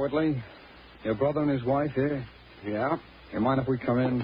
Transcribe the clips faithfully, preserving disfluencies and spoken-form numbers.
Whitley. Your brother and his wife here? Yeah? You mind if we come in?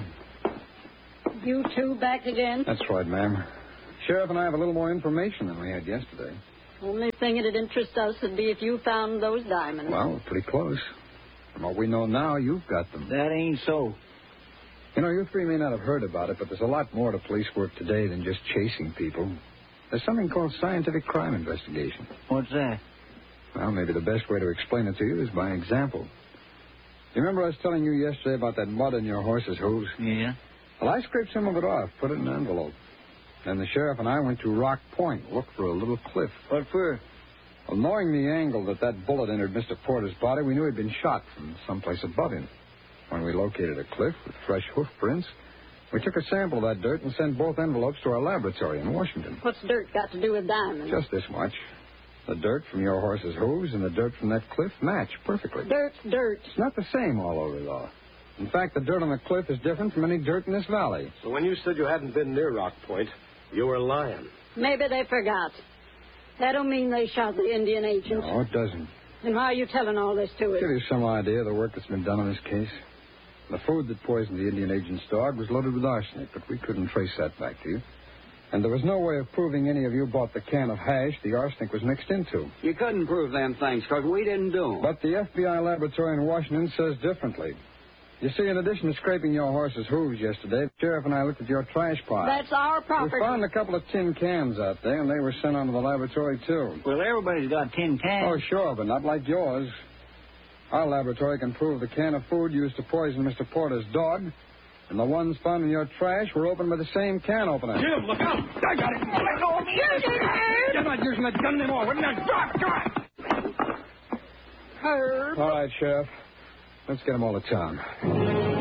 You two back again? That's right, ma'am. Sheriff and I have a little more information than we had yesterday. Only thing it'd interest us would be if you found those diamonds. Well, pretty close. From what we know now, you've got them. That ain't so. You know, you three may not have heard about it, but there's a lot more to police work today than just chasing people. There's something called scientific crime investigation. What's that? Well, maybe the best way to explain it to you is by example. You remember I was telling you yesterday about that mud in your horse's hooves? Yeah? Well, I scraped some of it off, put it in an envelope. Then the sheriff and I went to Rock Point, looked for a little cliff. What for? Well, knowing the angle that that bullet entered Mister Porter's body, we knew he'd been shot from someplace above him. When we located a cliff with fresh hoof prints, we took a sample of that dirt and sent both envelopes to our laboratory in Washington. What's dirt got to do with diamonds? Just this much. The dirt from your horse's hooves and the dirt from that cliff match perfectly. Dirt's dirt. It's not the same all over, though. In fact, the dirt on the cliff is different from any dirt in this valley. So when you said you hadn't been near Rock Point, you were lying. Maybe they forgot. That don't mean they shot the Indian agent. No, it doesn't. Then why are you telling all this to us? Give you some idea of the work that's been done on this case. The food that poisoned the Indian agent's dog was loaded with arsenic, but we couldn't trace that back to you. And there was no way of proving any of you bought the can of hash the arsenic was mixed into. You couldn't prove them things, because we didn't do them. But the F B I laboratory in Washington says differently. You see, in addition to scraping your horse's hooves yesterday, the sheriff and I looked at your trash pile. That's our property. We found a couple of tin cans out there, and they were sent on to the laboratory, too. Well, everybody's got tin cans. Oh, sure, but not like yours. Our laboratory can prove the can of food used to poison Mister Porter's dog, and the ones found in your trash were opened by the same can opener. Jim, look out! I got it! Let go of me! You're not using that gun anymore. What now? Drop it, drop it! Herb. All right, Sheriff. Let's get them all to town.